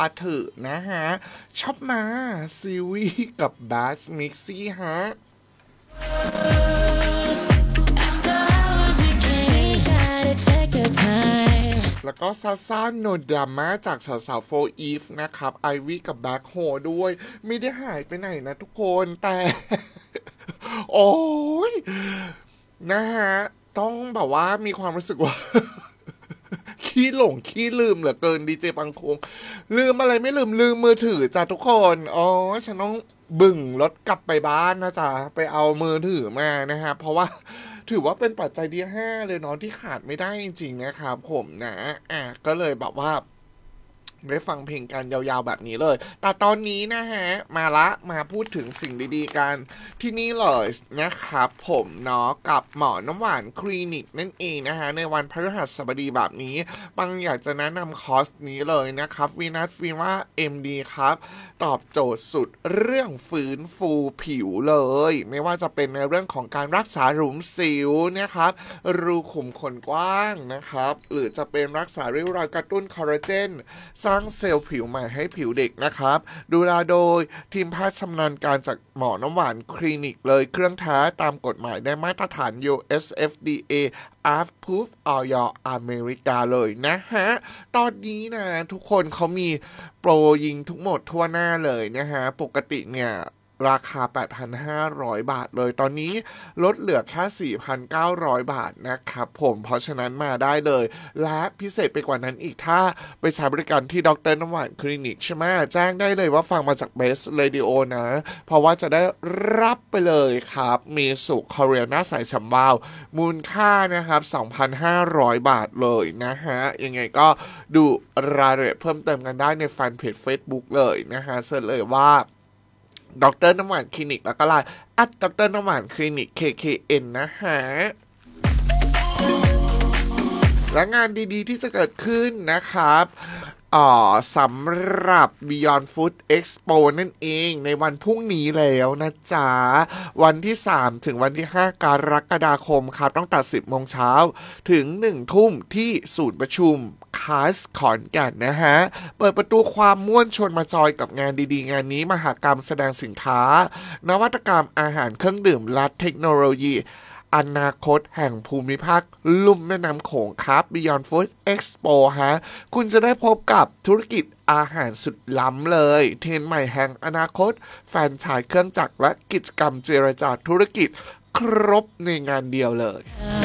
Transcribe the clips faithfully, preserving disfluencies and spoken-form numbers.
าถือนะฮะชอบมาซีวีกับบัสมิกซี่ฮะแล้วก็ซาซาโนดราม่าจากสาวสาวโฟอีฟนะครับไอวี่กับแบ็คโฮด้วยไม่ได้หายไปไหนนะทุกคนแต่ โอ้ยนะฮะต้องแบบว่ามีความรู้สึกว่า ขี้หลงขี้ลืมเหลือเกินดีเจปังคงลืมอะไรไม่ลืมลืมมือถือจ้ะทุกคนอ๋อฉันต้องบึ่งรถกลับไปบ้านนะจ๊ะไปเอามือถือมานะฮะเพราะว่าถือว่าเป็นปัจจัยที่ห้าเลยเนาะที่ขาดไม่ได้จริงๆนะครับผมนะอ่ะก็เลยแบบว่าได้ฟังเพลงกันยาวๆแบบนี้เลยแต่ตอนนี้นะฮะมาละมาพูดถึงสิ่งดีๆกันที่นี่เลยนะครับผมเนาะกับหมอน้ำหวานคลินิกนั่นเองนะฮะในวันพฤหัสบดีแบบนี้ปังอยากจะแนะนำคอร์สนี้เลยนะครับวีนัสฟีว่า เอ็ม ดี ครับตอบโจทย์สุดเรื่องฟื้นฟูผิวเลยไม่ว่าจะเป็นในเรื่องของการรักษาหลุมสิวนะครับรูขุมขนกว้างนะครับหรือจะเป็นรักษาริ้วรอยกระตุ้นคอลลาเจนสร้างเซลล์ผิวใหม่ให้ผิวเด็กนะครับดูแลโดยทีมแพทย์ชำนาญการจากหมอน้ำหวานคลินิกเลยเครื่องแท้ตามกฎหมายได้มาตรฐาน ยู เอส เอฟ ดี เอ Approved ออยอเมริกาเลยนะฮะตอนนี้นะทุกคนเขามีโปรยิงทุกหมดทั่วหน้าเลยนะฮะปกติเนี่ยราคา แปดพันห้าร้อย บาทเลยตอนนี้ลดเหลือแค่ สี่พันเก้าร้อย บาทนะครับผมเพราะฉะนั้นมาได้เลยและพิเศษไปกว่านั้นอีกถ้าไปใช้บริการที่ดร.น้ำหวานคลินิกใช่ไหมแจ้งได้เลยว่าฟังมาจาก Best Radio นะเพราะว่าจะได้รับไปเลยครับมีสุคอเรียหน้าใสฉ่ำวาวมูลค่านะครับ สองพันห้าร้อย บาทเลยนะฮะยังไงก็ดูรายละเอียดเพิ่มเติมกันได้ในแฟนเพจ Facebook เลยนะฮะเสิร์ชเลยว่าดร.น้ำหวานคลินิกแล้วก็ไลน์แอดดร.น้ำหวานคลินิก เค เค เอ็น นะฮะและงานดีๆที่จะเกิดขึ้นนะครับอ๋อสำหรับ Beyond Food Expo นั่นเองในวันพรุ่งนี้แล้วนะจ๊ะวันที่สามถึงวันที่ห้ากรกฎาคมครับตั้งแต่สิบโมงเช้าถึงหนึ่งทุ่มที่ศูนย์ประชุมคาสขอนแก่นนะฮะเปิดประตูความม่วนชวนมาจอยกับงานดีๆงานนี้มหกรรมแสดงสินค้านวัตกรรมอาหารเครื่องดื่มและเทคโนโลยีอนาคตแห่งภูมิภาคลุ่มแม่น้ำโขงครับ Beyond Food Expo ฮะคุณจะได้พบกับธุรกิจอาหารสุดล้ำเลยเทรนด์ใหม่แห่งอนาคตแฟรนไชส์เครื่องจักรและกิจกรรมเจรจาธุรกิจครบในงานเดียวเลย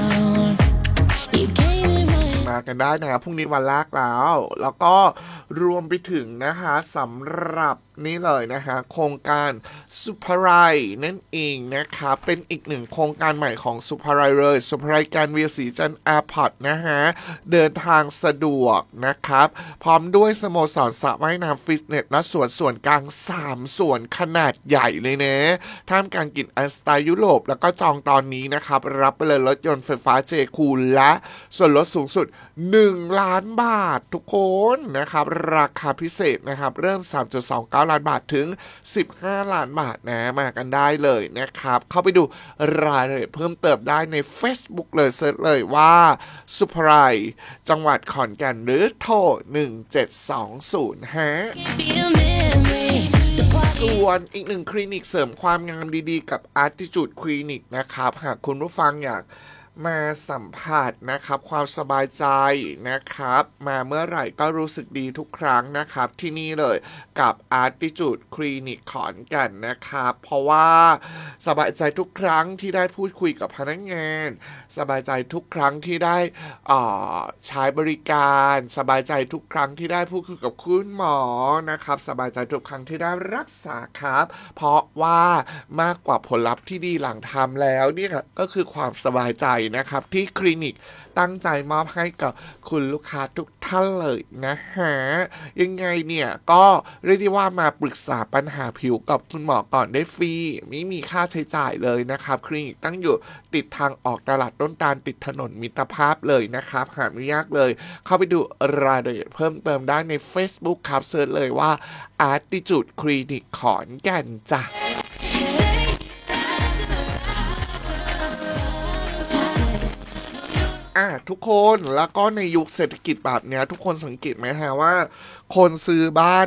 มากันได้นะครับพรุ่งนี้วันแรกแล้วแล้วก็รวมไปถึงนะคะสำหรับนี่เลยนะคะโครงการสุภาลัยนั่นเองนะคะเป็นอีกหนึ่งโครงการใหม่ของสุภาลัยเลยสุภาลัยการเวียศรีจันทร์แอร์พอร์ตนะฮะเดินทางสะดวกนะครับพร้อมด้วยสโมสรสระว่ายน้ำฟิตเนสและสวนส่วนกลางสามส่วนขนาดใหญ่เลยนะท่ามกลางกลิ่นไอสไตล์ยุโรปแล้วก็จองตอนนี้นะครับรับไปเลยรถยนต์ไฟฟ้าเจคูลและส่วนลดสูงสุดหนึ่งล้านบาททุกคนนะครับราคาพิเศษนะครับเริ่ม สามจุดสองเก้า ล้านบาทถึงสิบห้าล้านบาทนะมากันได้เลยนะครับเข้าไปดูรายละเอียดเพิ่มเติมได้ใน Facebook เลยเสิร์ชเลยว่าสุภาลัยจังหวัดขอนแก่นหรือโทรหนึ่งเจ็ดสองศูนย์ฮะส่วนอีกหนึ่งคลินิกเสริมความงามดีๆกับ Attitude Clinic นะครับหากคุณผู้ฟังอยากมาสัมผัสนะครับความสบายใจนะครับมาเมื่อไหร่ก็รู้สึกดีทุกครั้งนะครับที่นี่เลยกับ Attitude Clinic ขอนแก่นนะครับเพราะว่าสบายใจทุกครั้งที่ได้พูดคุยกับพนักงานสบายใจทุกครั้งที่ได้ใช้บริการสบายใจทุกครั้งที่ได้พูดคุยกับคุณหมอนะครับสบายใจทุกครั้งที่ได้รักษาครับเพราะว่ามากกว่าผลลัพธ์ที่ดีหลังทำแล้วนี่ก็คือความสบายใจนะครับที่คลินิกตั้งใจมอบให้กับคุณลูกค้าทุกท่านเลยนะฮะยังไงเนี่ยก็เรียกได้ว่ามาปรึกษาปัญหาผิวกับคุณหมอก่อนได้ฟรีไม่มีค่าใช้จ่ายเลยนะครับคลินิกตั้งอยู่ติดทางออกตลาดต้นตาลติดถนนมิตรภาพเลยนะครับหาไม่ยากเลยเข้าไปดูรายละเอียดเพิ่มเติมได้ใน Facebook ครับเสิร์ชเลยว่า Attitude Clinic ขอนแก่นจ้ะอ่ะทุกคนแล้วก็ในยุคเศรษฐกิจแบบเนี้ยทุกคนสังเกตไหมฮะว่าคนซื้อบ้าน